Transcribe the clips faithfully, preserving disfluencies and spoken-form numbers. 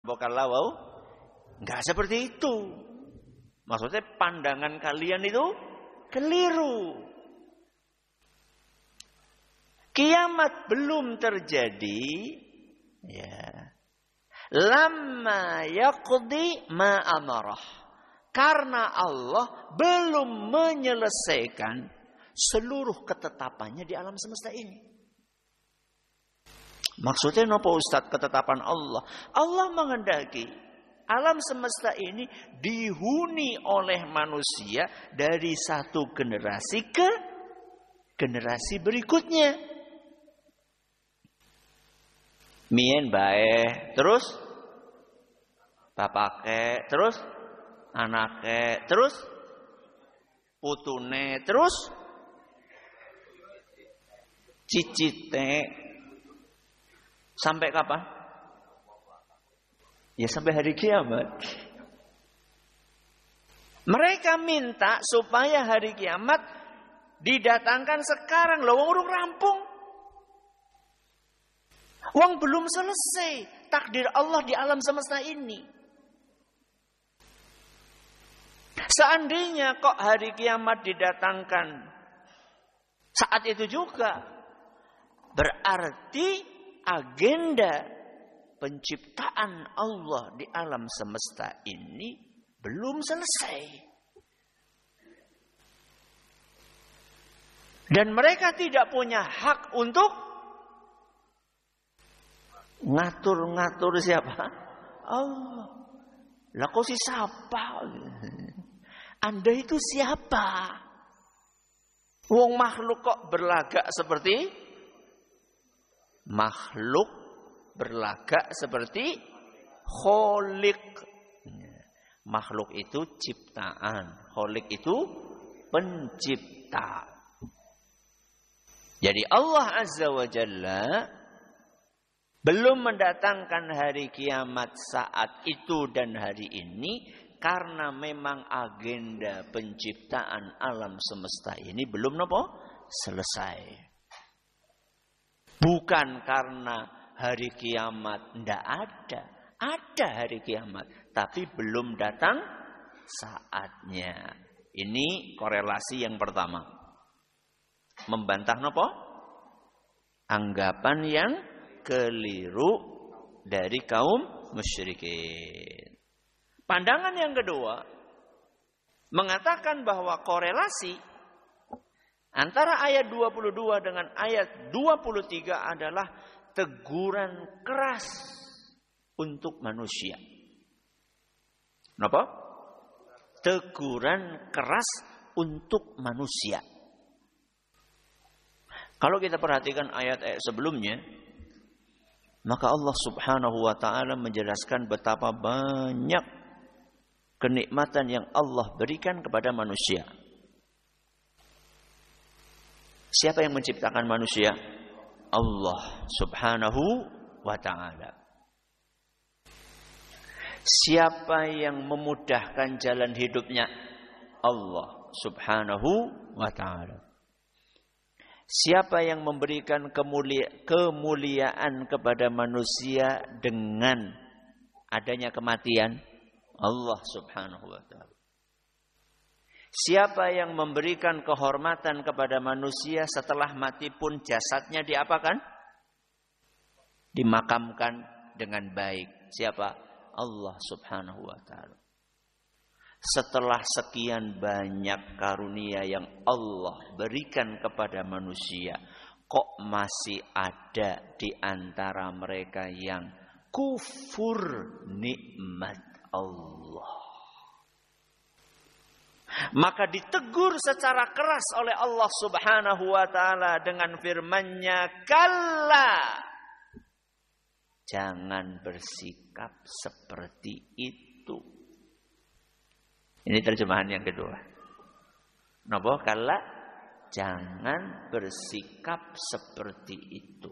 Kalau wow, enggak seperti itu. Maksudnya pandangan kalian itu keliru. Kiamat belum terjadi, ya. Lamma yaqdi ma amarah. Karena Allah belum menyelesaikan seluruh ketetapannya di alam semesta ini. Maksudnya napa Ustaz ketetapan Allah? Allah menghendaki alam semesta ini dihuni oleh manusia dari satu generasi ke generasi berikutnya. Mien bae, terus bapake, terus anake, terus putune, terus cicite. Sampai kapan? Ya sampai hari kiamat. Mereka minta supaya hari kiamat didatangkan sekarang. Loh, wong urung rampung. Wong belum selesai takdir Allah di alam semesta ini. Seandainya kok hari kiamat didatangkan saat itu juga, berarti agenda penciptaan Allah di alam semesta ini belum selesai. Dan mereka tidak punya hak untuk ngatur-ngatur siapa? Allah. Lah kok si siapa? Anda itu siapa? Wong makhluk kok berlagak seperti makhluk berlagak seperti kholik. Makhluk itu ciptaan, kholik itu pencipta. Jadi Allah Azza wa Jalla belum mendatangkan hari kiamat saat itu dan hari ini karena memang agenda penciptaan alam semesta ini belum nopo selesai. Bukan karena hari kiamat ndak ada, ada hari kiamat, tapi belum datang saatnya. Ini korelasi yang pertama. Membantah nopo? Anggapan yang keliru dari kaum musyrikin. Pandangan yang kedua mengatakan bahwa korelasi antara ayat dua puluh dua dengan ayat dua puluh tiga adalah teguran keras untuk manusia. Kenapa? Teguran keras untuk manusia. Kalau kita perhatikan ayat-ayat sebelumnya, maka Allah Subhanahu wa taala menjelaskan betapa banyak kenikmatan yang Allah berikan kepada manusia. Siapa yang menciptakan manusia? Allah Subhanahu wa taala. Siapa yang memudahkan jalan hidupnya? Allah Subhanahu wa taala. Siapa yang memberikan kemulia, kemuliaan kepada manusia dengan adanya kematian? Allah Subhanahu wa taala. Siapa yang memberikan kehormatan kepada manusia setelah mati pun jasadnya diapakan? Dimakamkan dengan baik. Siapa? Allah Subhanahu wa taala. Setelah sekian banyak karunia yang Allah berikan kepada manusia, kok masih ada di antara mereka yang kufur nikmat Allah. Maka ditegur secara keras oleh Allah Subhanahu wa taala dengan firman-Nya, "Kalla." Jangan bersikap seperti itu. Ini terjemahan yang kedua. Napa? Kalla, jangan bersikap seperti itu.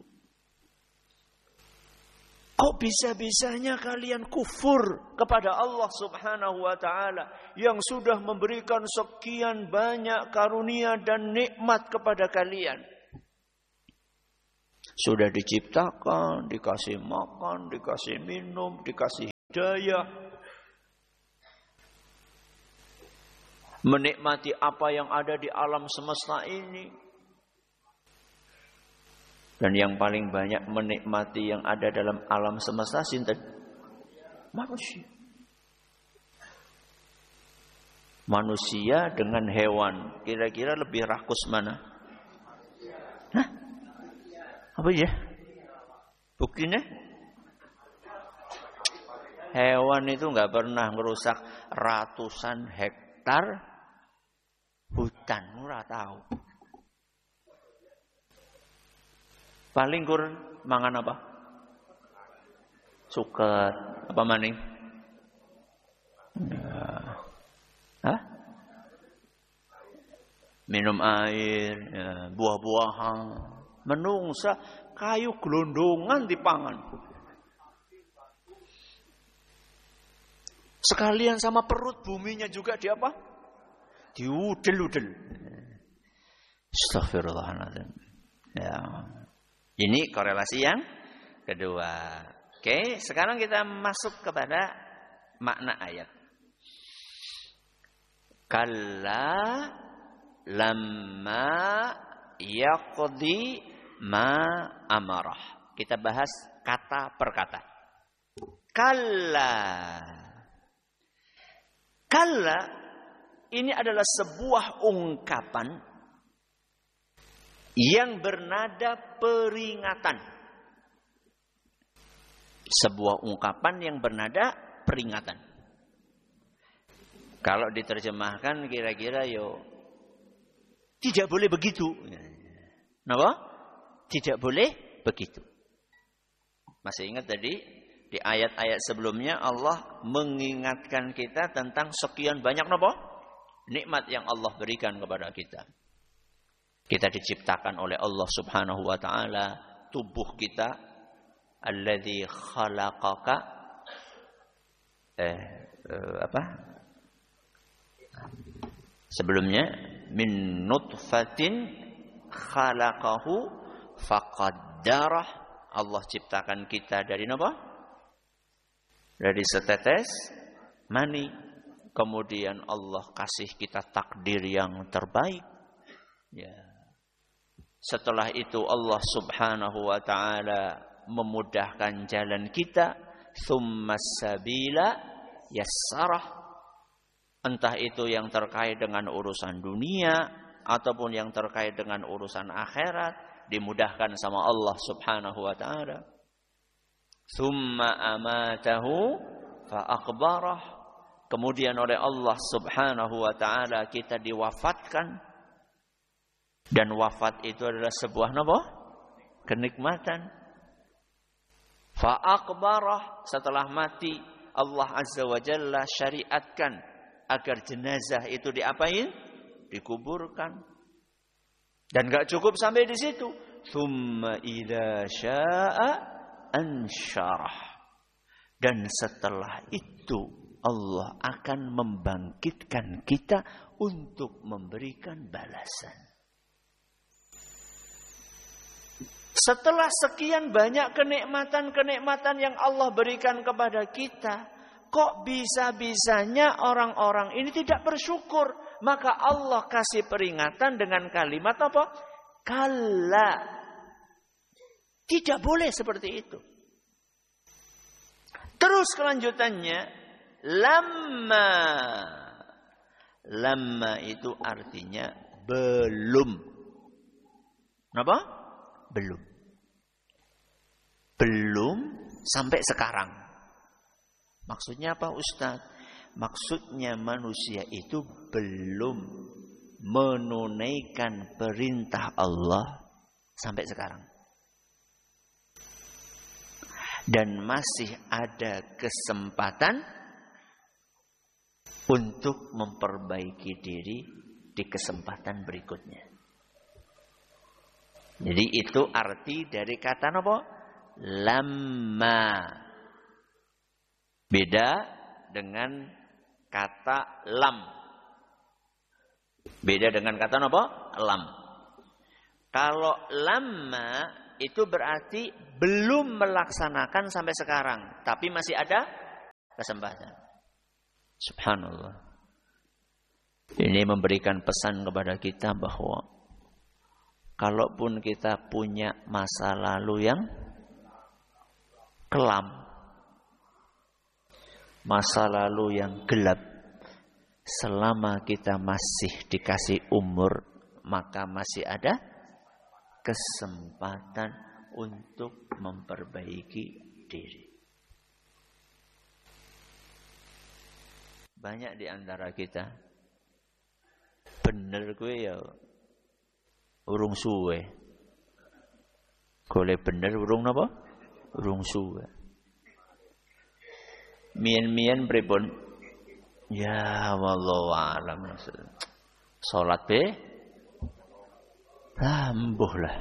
Kok bisa-bisanya kalian kufur kepada Allah Subhanahu wa taala yang sudah memberikan sekian banyak karunia dan nikmat kepada kalian? Sudah diciptakan, dikasih makan, dikasih minum, dikasih hidayah. Menikmati apa yang ada di alam semesta ini. Dan yang paling banyak menikmati yang ada dalam alam semesta sinten? Manusia. Manusia dengan hewan, kira-kira lebih rakus mana? Hah? Apa ya? Buktinya? Hewan itu nggak pernah merusak ratusan hektar hutan, ora tahu. Paling kur mangan apa? Suket, apa maning? Ya. Hah? Minum air, ya, buah-buahan, menungsa, kayu gelondongan dipangan. Sekalian sama perut buminya juga di apa? Diudel-udel. Astagfirullahaladzim. Ya. Ini korelasi yang kedua. Oke, sekarang kita masuk kepada makna ayat. Kalla lamma yaqdi ma amarah. Kita bahas kata per kata. Kalla. Kalla ini adalah sebuah ungkapan yang bernada peringatan. Sebuah ungkapan yang bernada peringatan. Kalau diterjemahkan kira-kira yo tidak boleh begitu. Kenapa? Tidak boleh begitu. Masih ingat tadi di ayat-ayat sebelumnya Allah mengingatkan kita tentang sekian banyak napa? Nikmat yang Allah berikan kepada kita. Kita diciptakan oleh Allah Subhanahu wa taala, tubuh kita alladzi khalaqaka eh, eh apa? Sebelumnya min nutfatin khalaqahu faqaddarah. Allah ciptakan kita dari apa? Dari setetes mani. Kemudian Allah kasih kita takdir yang terbaik. Ya. Setelah itu Allah Subhanahu wa taala memudahkan jalan kita, tsummas sabila yassarah. Entah itu yang terkait dengan urusan dunia ataupun yang terkait dengan urusan akhirat, dimudahkan sama Allah Subhanahu wa taala. Tsumma amatahu fa aqbarah. Kemudian oleh Allah Subhanahu wa taala kita diwafatkan. Dan wafat itu adalah sebuah apa? Kenikmatan. Fa aqbarah, setelah mati Allah Azza wa Jalla syariatkan agar jenazah itu diapain? Dikuburkan. Dan enggak cukup sampai di situ. Tsumma idza syaa'a ansyarah. Dan setelah itu Allah akan membangkitkan kita untuk memberikan balasan. Setelah sekian banyak kenikmatan-kenikmatan yang Allah berikan kepada kita, kok bisa-bisanya orang-orang ini tidak bersyukur? Maka Allah kasih peringatan dengan kalimat apa? Kalla. Tidak boleh seperti itu. Terus kelanjutannya, lamma. Lamma itu artinya belum. Kenapa? Belum. Belum sampai sekarang. Maksudnya apa Ustaz? Maksudnya manusia itu belum menunaikan perintah Allah sampai sekarang. Dan masih ada kesempatan untuk memperbaiki diri di kesempatan berikutnya. Jadi itu arti dari kata apa? Lamma. Beda dengan kata lam. Beda dengan kata apa? Lam. Kalau lamma itu berarti belum melaksanakan sampai sekarang, tapi masih ada kesempatan. Subhanallah. Ini memberikan pesan kepada kita bahwa kalaupun kita punya masa lalu yang kelam, masa lalu yang gelap, selama kita masih dikasih umur, maka masih ada kesempatan untuk memperbaiki diri. Banyak di antara kita bener gue ya urung suwe. Golek bener urung napa? Urung suwe. Mien-mien pripun? Ya wallahu alam. Salat be rambuh lah.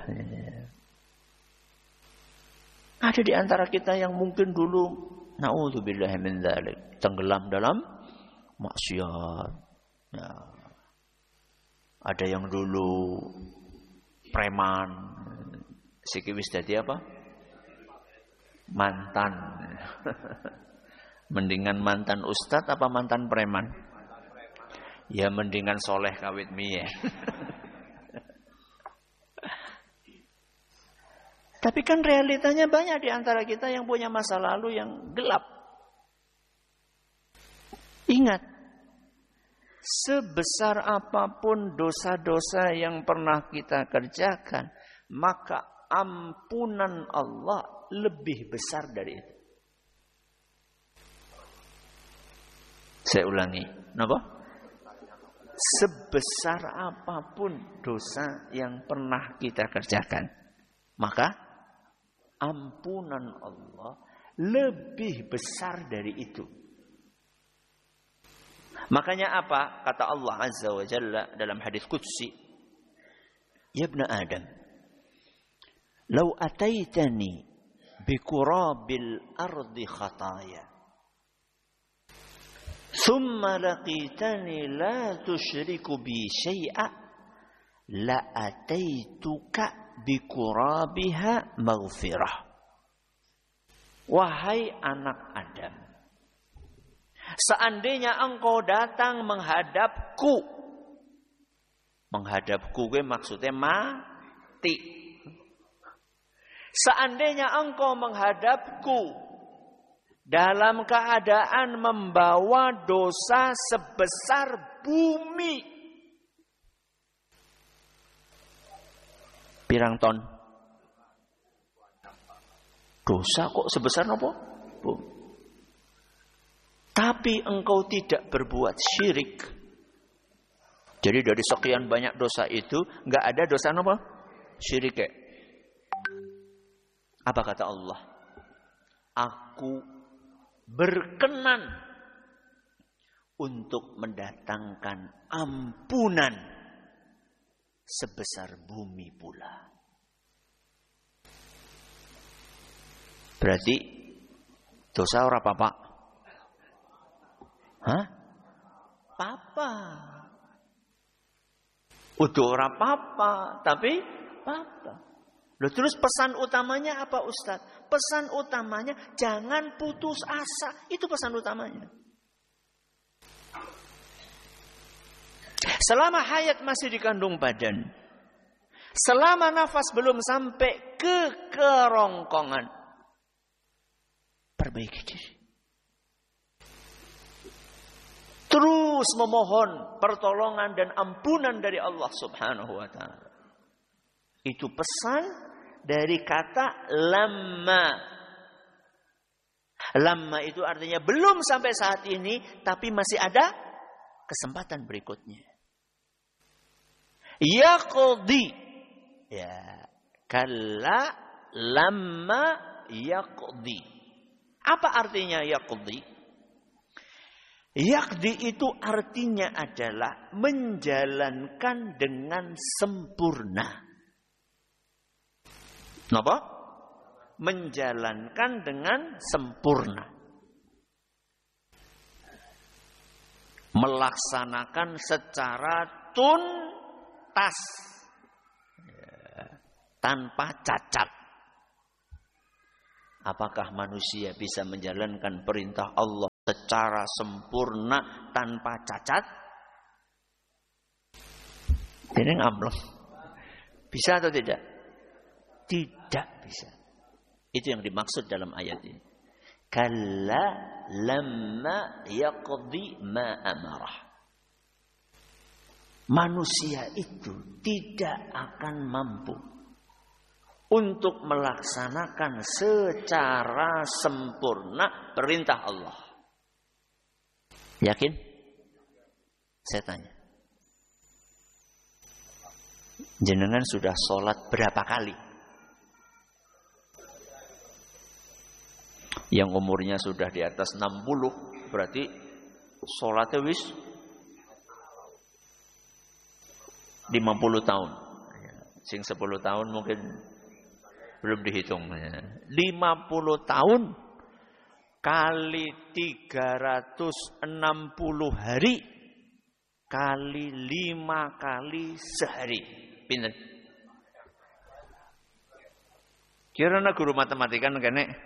Ada di antara kita yang mungkin dulu naudzubillahi min dzalik tenggelam dalam maksiat. Ya. Ada yang dulu preman, siki wis dadi apa? Mantan. Mendingan mantan ustad apa mantan preman? Ya mendingan soleh kawit miye. Tapi kan realitanya banyak di antara kita yang punya masa lalu yang gelap. Ingat, sebesar apapun dosa-dosa yang pernah kita kerjakan, maka ampunan Allah lebih besar dari itu. Saya ulangi, kenapa? Sebesar apapun dosa yang pernah kita kerjakan, maka ampunan Allah lebih besar dari itu. Makanya apa? Kata Allah Azza wa Jalla dalam hadis qudsi, "Ya ibna Adam, law ataitani bi qurabil ardi khataya, thumma laqitani la tusyriku bi syai'a, la ataituka bi qurabiha maghfirah." Wahai anak Adam, seandainya engkau datang menghadapku, menghadapku gue maksudnya mati. Seandainya engkau menghadapku dalam keadaan membawa dosa sebesar bumi, pirang ton? Dosa kok sebesar apa? Bumi. Tapi engkau tidak berbuat syirik. Jadi dari sekian banyak dosa itu, enggak ada dosa apa? Syirik. Apa kata Allah? Aku berkenan untuk mendatangkan ampunan sebesar bumi pula. Berarti dosa ora apa-apa? Hah? Papa. Udah ora apa-apa, tapi papa. Loh, terus pesan utamanya apa Ustaz? Pesan utamanya jangan putus asa. Itu pesan utamanya. Selama hayat masih dikandung badan, selama nafas belum sampai ke kerongkongan, perbaiki diri. Terus memohon pertolongan dan ampunan dari Allah Subhanahu wa ta'ala. Itu pesan dari kata lamma. Lamma itu artinya belum sampai saat ini, tapi masih ada kesempatan berikutnya. Yaqdi. Ya, kalla lamma yaqdi. Apa artinya yaqdi? Yaqdi itu artinya adalah menjalankan dengan sempurna. Kenapa? Menjalankan dengan sempurna. Melaksanakan secara tuntas. Tanpa cacat. Apakah manusia bisa menjalankan perintah Allah secara sempurna tanpa cacat? Ini ngambleng. Bisa atau tidak? Tidak bisa. Itu yang dimaksud dalam ayat ini. Kalla lamma yaqdi ma amarah. Manusia itu tidak akan mampu untuk melaksanakan secara sempurna perintah Allah. Yakin? Saya tanya. Jenengan sudah sholat berapa kali? Yang umurnya sudah di atas enam puluh, berarti sholatnya wis lima puluh tahun. Sing sepuluh tahun mungkin belum dihitung. lima puluh tahun kali tiga ratus enam puluh hari kali lima kali sehari. Pinten? Kira-kira guru matematika kene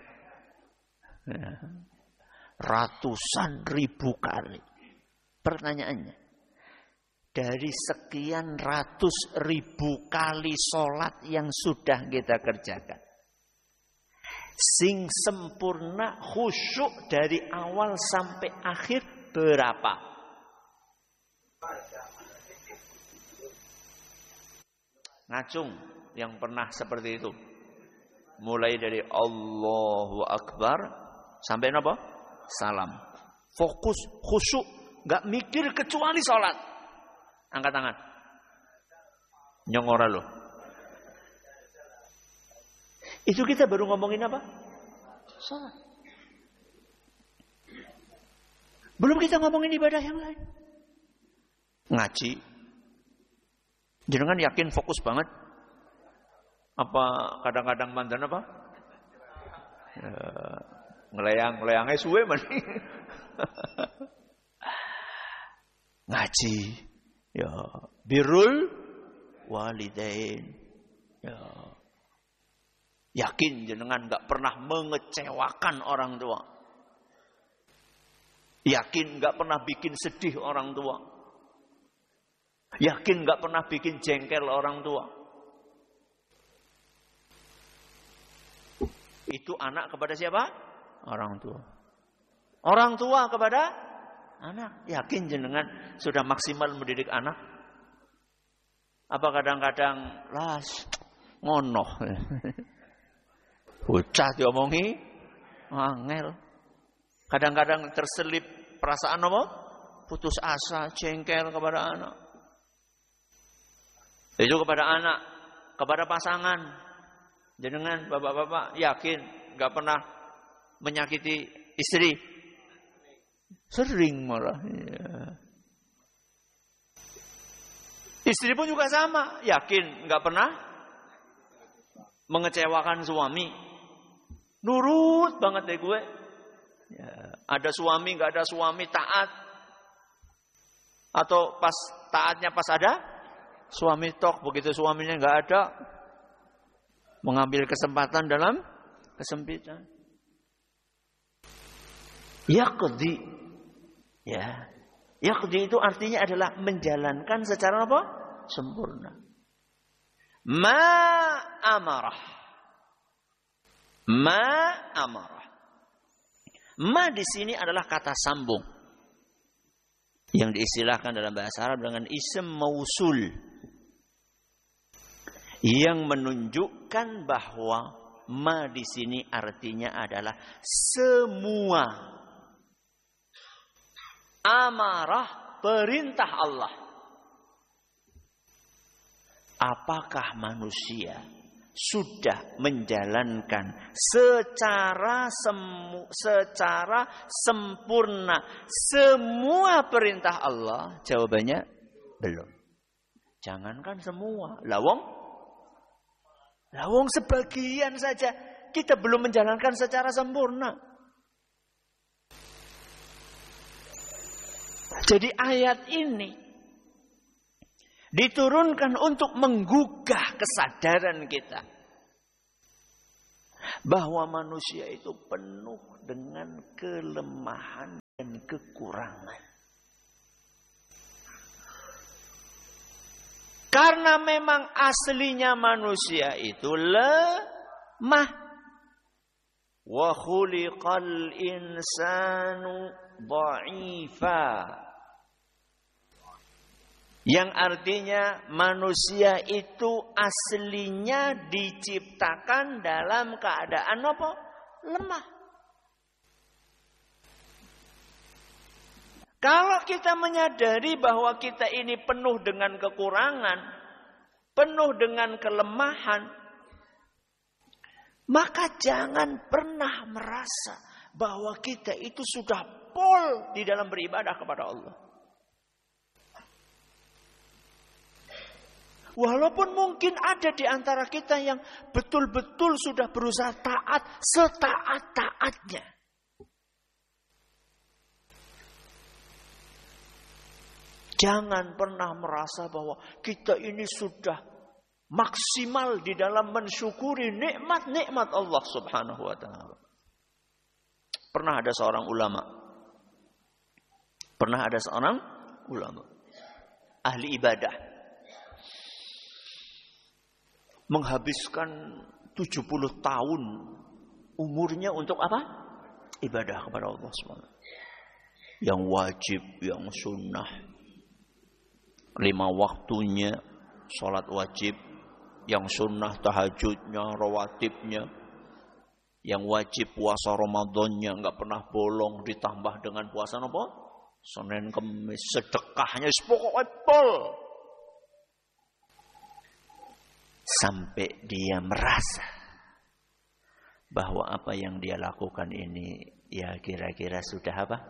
ratusan ribu kali. Pertanyaannya, dari sekian ratus ribu kali sholat yang sudah kita kerjakan, sing sempurna khusyuk dari awal sampai akhir berapa? Ngacung yang pernah seperti itu. Mulai dari Allahu Akbar sampai apa? Salam. Fokus, khusyuk, gak mikir kecuali sholat. Angkat tangan. Nyongora loh. Itu kita baru ngomongin apa? Sholat. Belum kita ngomongin ibadah yang lain. Ngaji. Jangan yakin fokus banget. Apa kadang-kadang mandan apa? Ya, ngelayang-ngelayangnya suwe man. Ngaji. Ya, birrul walidain. Ya. Yakin jenengan enggak pernah mengecewakan orang tua. Yakin enggak pernah bikin sedih orang tua. Yakin enggak pernah bikin jengkel orang tua. Itu anak kepada siapa? Orang tua. Orang tua kepada anak. Yakin jenengan sudah maksimal mendidik anak? Apa kadang-kadang las ngono. Bocah diomongi angel. Kadang-kadang terselip perasaan apa? Putus asa, jengkel kepada anak. Itu kepada anak, kepada pasangan. Jenengan bapak-bapak yakin enggak pernah menyakiti istri? Sering malah. Ya. Istri pun juga sama, yakin enggak pernah mengecewakan suami. Nurut banget deh gue. Ya, ada suami enggak ada suami taat. Atau pas taatnya pas ada suami tok, begitu suaminya enggak ada, mengambil kesempatan dalam kesempitan. Yaqdi. Ya. Yaqdi itu artinya adalah menjalankan secara apa? Sempurna. Ma amarah. Ma amarah. Ma di sini adalah kata sambung yang diistilahkan dalam bahasa Arab dengan ism mausul, yang menunjukkan bahwa ma di sini artinya adalah semua. Amarah, perintah Allah. Apakah manusia sudah menjalankan secara semu, secara sempurna semua perintah Allah? Jawabannya belum. Jangankan semua, lawong lawong sebagian saja kita belum menjalankan secara sempurna. Jadi ayat ini diturunkan untuk menggugah kesadaran kita bahwa manusia itu penuh dengan kelemahan. dan kekurangan. Karena memang aslinya manusia itu lemah. Wa khuliqal insanu dha'ifa. Yang artinya manusia itu aslinya diciptakan dalam keadaan apa? Lemah. Kalau kita menyadari bahwa kita ini penuh dengan kekurangan, penuh dengan kelemahan, maka jangan pernah merasa bahwa kita itu sudah pol di dalam beribadah kepada Allah. Walaupun mungkin ada di antara kita yang betul-betul sudah berusaha taat setaat-taatnya. Jangan pernah merasa bahwa kita ini sudah maksimal di dalam mensyukuri nikmat-nikmat Allah Subhanahu wa taala. Pernah ada seorang ulama. Pernah ada seorang ulama. Ahli ibadah. Menghabiskan tujuh puluh tahun umurnya untuk apa? Ibadah kepada Allah subhanahu wa taala. Yang wajib, yang sunnah. Lima waktunya sholat wajib. Yang sunnah tahajudnya, rawatibnya. Yang wajib puasa Ramadannya nggak pernah bolong, ditambah dengan puasa apa? Senin Kemis, sedekahnya pokoknya pol. Sampai dia merasa bahwa apa yang dia lakukan ini ya kira-kira sudah apa?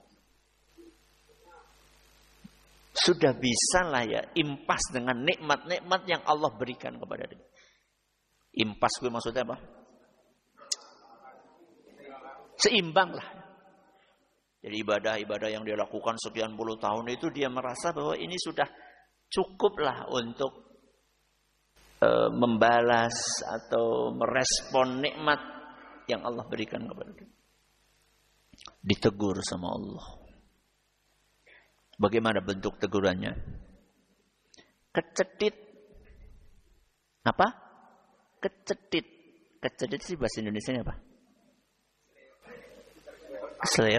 Sudah bisa lah ya impas dengan nikmat-nikmat yang Allah berikan kepada dia. Impas itu maksudnya apa? Seimbang lah. Jadi ibadah-ibadah yang dia lakukan sekian puluh tahun itu dia merasa bahwa ini sudah cukup lah untuk membalas atau merespon nikmat yang Allah berikan kepada dia. Ditegur sama Allah. Bagaimana bentuk tegurannya? Kecetit. Apa? Kecetit. Kecetit sih bahasa Indonesianya apa? Seleo.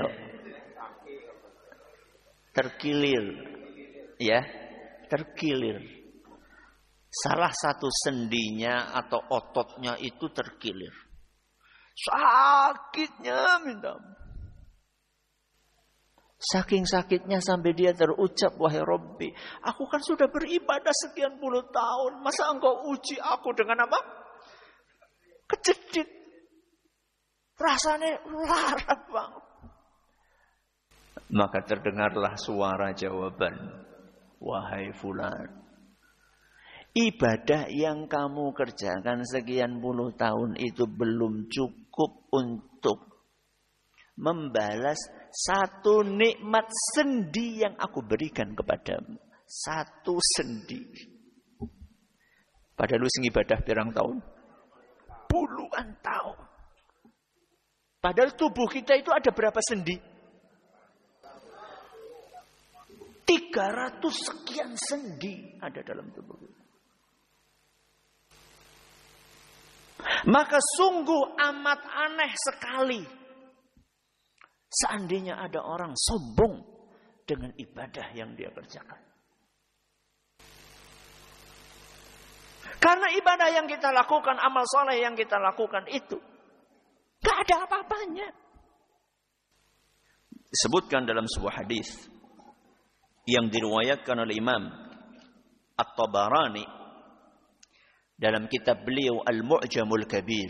Terkilir. Ya, terkilir. Salah satu sendinya atau ototnya itu terkilir. Sakitnya minta. Saking sakitnya sampai dia terucap, wahai Rabbi, aku kan sudah beribadah sekian puluh tahun. Masa engkau uji aku dengan apa? Kecedit. Rasanya larat banget. Maka terdengarlah suara jawaban. Wahai fulan, ibadah yang kamu kerjakan sekian puluh tahun itu belum cukup untuk membalas satu nikmat sendi yang aku berikan kepadamu. Satu sendi. Padahal lu sing ibadah pirang tahun? Puluhan tahun. Padahal tubuh kita itu ada berapa sendi? tiga ratus sekian sendi ada dalam tubuh kita. Maka sungguh amat aneh sekali seandainya ada orang sombong dengan ibadah yang dia kerjakan. Karena ibadah yang kita lakukan, amal soleh yang kita lakukan itu gak ada apa-apanya. Disebutkan dalam sebuah hadis yang diriwayatkan oleh Imam At-Tabarani dalam kitab beliau Al-Mu'jamul Kabir.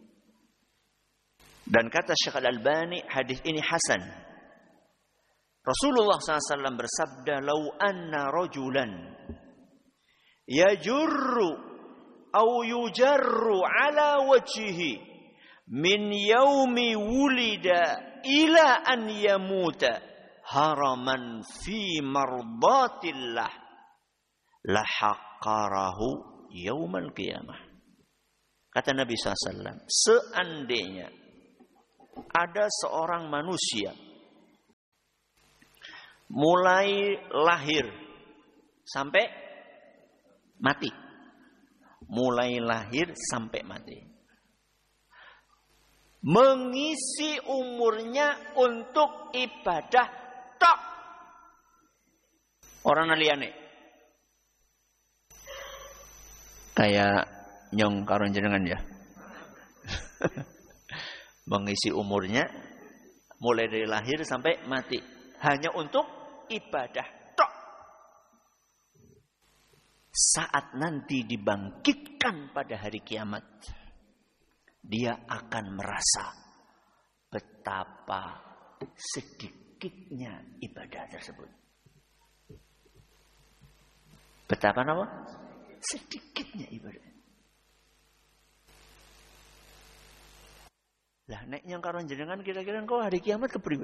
Dan kata Syekh Al-Albani, hadis ini hasan. Rasulullah sallallahu alaihi wasallam bersabda, "Lau anna rajulan yajurru aw yujarru ala wajhihi min yaumi wulida ila an yamuta haraman fi mardatillah lahaqqarahu yaumal qiyamah." Kata Nabi sallallahu alaihi wasallam, seandainya ada seorang manusia mulai lahir sampai mati. Mulai lahir sampai mati. Mengisi umurnya untuk ibadah tok. Orang liane. Kayak nyong karon jenengan ya. Mengisi umurnya mulai dari lahir sampai mati hanya untuk ibadah tok. Saat nanti dibangkitkan pada hari kiamat, dia akan merasa betapa sedikitnya ibadah tersebut. Betapa apa? Sedikitnya ibadah. Lah nek yang karon jenengan kira-kira engkau hari kiamat kepriwe?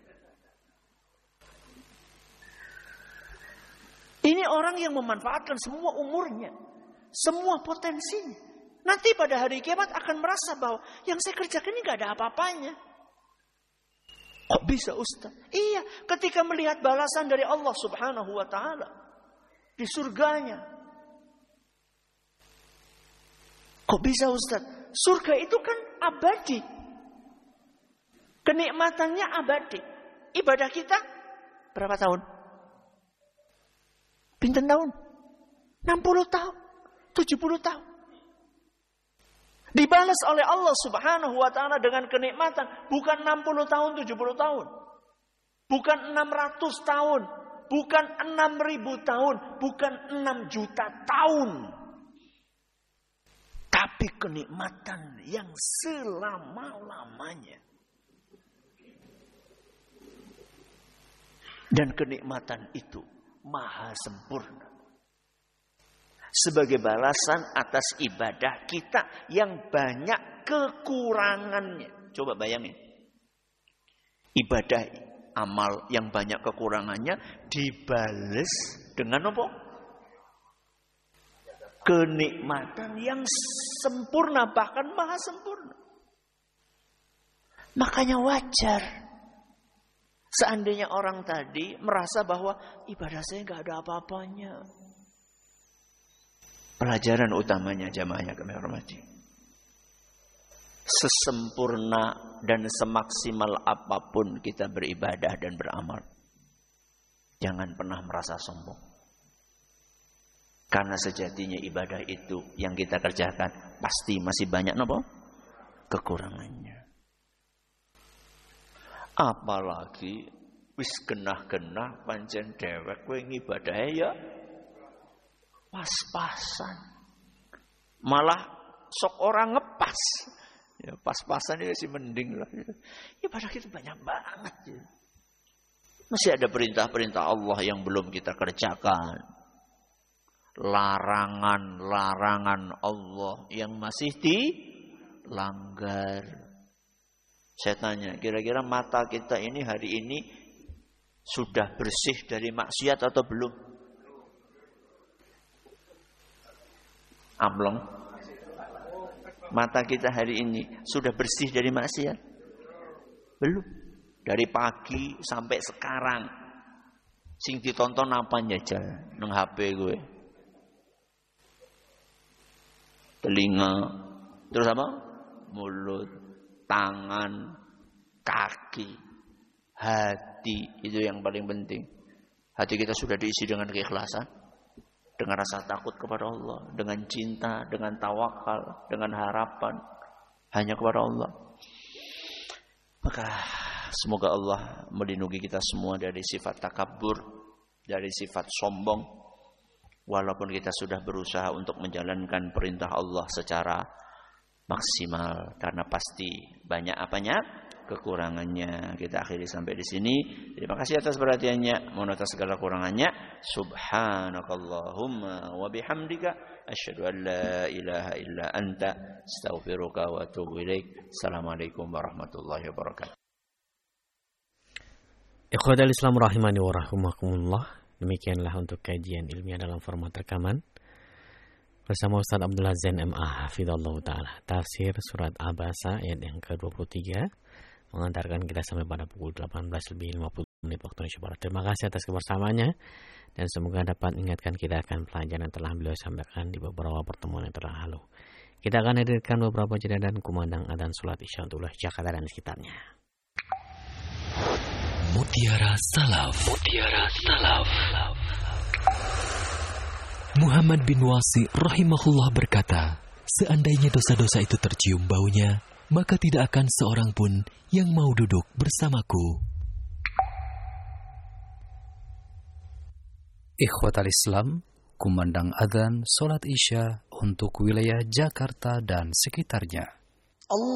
Ini orang yang memanfaatkan semua umurnya, semua potensinya. Nanti pada hari kiamat akan merasa bahwa yang saya kerjakan ini gak ada apa-apanya. Kok bisa Ustaz? Iya, ketika melihat balasan dari Allah Subhanahu wa taala di surganya. Kok bisa Ustaz? Surga itu kan abadi. Kenikmatannya abadi. Ibadah kita berapa tahun? Pinten tahun? enam puluh tahun. tujuh puluh tahun. Dibalas oleh Allah Subhanahu wa taala dengan kenikmatan bukan enam puluh tahun, tujuh puluh tahun. Bukan enam ratus tahun, bukan enam ribu tahun, bukan enam juta tahun. Tapi kenikmatan yang selama-lamanya. Dan kenikmatan itu maha sempurna. Sebagai balasan atas ibadah kita yang banyak kekurangannya. Coba bayangin. Ibadah amal yang banyak kekurangannya dibales dengan apa? Kenikmatan yang sempurna, bahkan maha sempurna. Makanya wajar seandainya orang tadi merasa bahwa ibadah saya nggak ada apa-apanya. Pelajaran utamanya jamaah yang kami hormati. Sesempurna dan semaksimal apapun kita beribadah dan beramal, jangan pernah merasa sombong. Karena sejatinya ibadah itu yang kita kerjakan pasti masih banyak nopo kekurangannya. Apalagi wis genah-genah pancen dhewek kowe ngibadahe ya pas-pasan. Malah sok orang ngepas. Ya pas-pasan itu sih mending lah. Ibadah kita banyak banget ya. Masih ada perintah-perintah Allah yang belum kita kerjakan. Larangan-larangan Allah yang masih dilanggar. Saya tanya, kira-kira mata kita ini hari ini sudah bersih dari maksiat atau belum? Amlong. Mata kita hari ini sudah bersih dari maksiat? Belum. Dari pagi sampai sekarang. Sing ditonton apa njajal nang H P gue? Telinga. Terus apa? Mulut, tangan, kaki, hati. Itu yang paling penting. Hati kita sudah diisi dengan keikhlasan, dengan rasa takut kepada Allah, dengan cinta, dengan tawakal, dengan harapan hanya kepada Allah. Maka semoga Allah melindungi kita semua dari sifat takabur, dari sifat sombong. Walaupun kita sudah berusaha untuk menjalankan perintah Allah secara maksimal, karena pasti banyak apanya kekurangannya. Kita akhiri sampai di sini. Terima kasih atas perhatiannya. Mohon atas segala kurangannya. Subhanakallahumma wa bihamdika asyhadu an la ilaha illa anta astaghfiruka wa atubu ilaik. Assalamualaikum warahmatullahi wabarakatuh. Ikhwatal Islam rahimani wa rahimakumullah. Demikianlah untuk kajian ilmiah dalam format rekaman bersama Ustaz Abdullah Zain M A Hafizallahu Ta'ala. Tafsir surat Abasa ayat yang ke dua puluh tiga mengantarkan kita sampai pada pukul delapan belas lebih lima puluh. menit waktu Indonesia Barat. Terima kasih atas kebersamaannya dan semoga dapat mengingatkan kita akan pelajaran yang telah beliau sampaikan di beberapa pertemuan yang telah lalu. Kita akan hadirkan beberapa jeda dan kumandang adzan salat Isya untuk Jakarta dan sekitarnya. Mutiara Salaf. Mutiara Salaf. Muhammad bin Wasi rahimahullah berkata, seandainya dosa-dosa itu tercium baunya, maka tidak akan seorang pun yang mau duduk bersamaku. Ikhwatal Islam, kumandang adzan salat Isya untuk wilayah Jakarta dan sekitarnya.